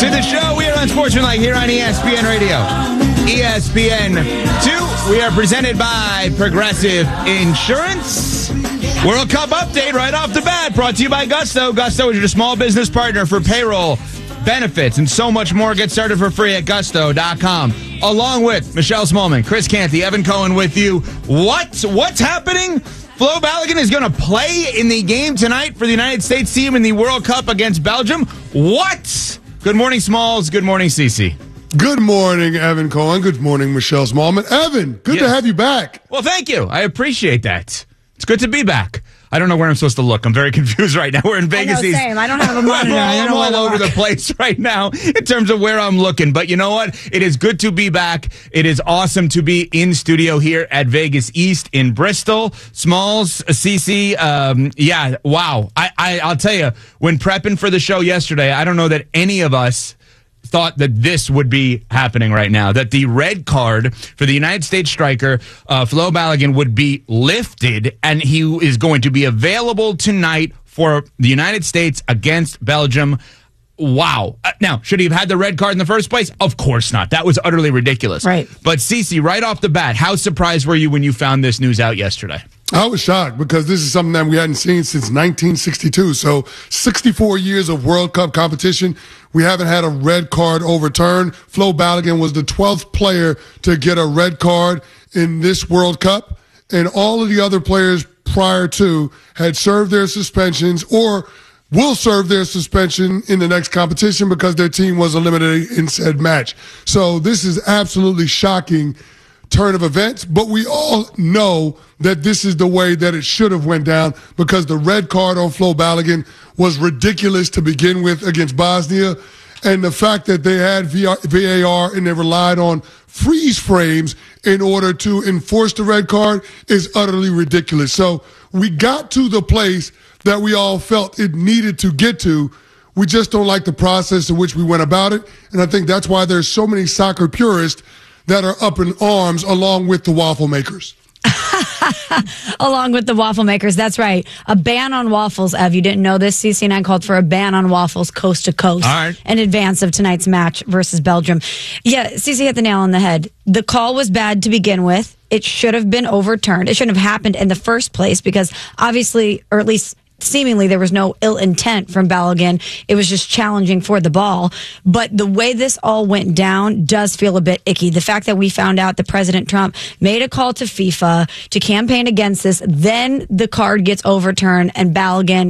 To the show, we are on Sportsmanlike here on ESPN Radio. ESPN 2, we are presented by Progressive Insurance. World Cup update right off the bat, brought to you by Gusto. Gusto is your small business partner for payroll, benefits, and so much more. Get started for free at gusto.com. Along with Michelle Smallman, Chris Canty, Evan Cohen with you. What's happening? Flo Balogun is going to play in the game tonight for the United States team in the World Cup against Belgium. What? Good morning, Smalls. Good morning, Cece. Good morning, Evan Cohen. Good morning, Michelle Smallman. Evan, good to have you back. Well, thank you. I appreciate that. It's good to be back. I don't know where I'm supposed to look. I'm very confused right now. We're in Vegas. I know, same. I don't have a monitor. I'm all over the place right now in terms of where I'm looking. But you know what? It is good to be back. It is awesome to be in studio here at Vegas East in Bristol. Smalls, CC, yeah, wow. I'll tell you, when prepping for the show yesterday, I don't know that any of us thought that this would be happening right now, that the red card for the United States striker, Flo Balogun, would be lifted, and he is going to be available tonight for the United States against Belgium. Wow. Now, should he have had the red card in the first place? Of course not. That was utterly ridiculous. Right. But Cece, right off the bat, how surprised were you when you found this news out yesterday? I was shocked because this is something that we hadn't seen since 1962. So 64 years of World Cup competition. We haven't had a red card overturned. Flo Balogun was the 12th player to get a red card in this World Cup. And all of the other players prior to had served their suspensions or will serve their suspension in the next competition because their team was eliminated in said match. So this is absolutely shocking turn of events, but we all know that this is the way that it should have went down because the red card on Flo Balogun was ridiculous to begin with against Bosnia, and the fact that they had VAR and they relied on freeze frames in order to enforce the red card is utterly ridiculous. So we got to the place that we all felt it needed to get to. We just don't like the process in which we went about it, and I think that's why there's so many soccer purists that are up in arms along with the waffle makers. Along with the waffle makers, that's right. A ban on waffles, Ev. You didn't know this? CCNN called for a ban on waffles coast to coast in advance of tonight's match versus Belgium. Yeah, CC hit the nail on the head. The call was bad to begin with. It should have been overturned. It shouldn't have happened in the first place because obviously, or at least seemingly, there was no ill intent from Balogun. It was just challenging for the ball. But the way this all went down does feel a bit icky. The fact that we found out that President Trump made a call to FIFA to campaign against this, then the card gets overturned and Balogun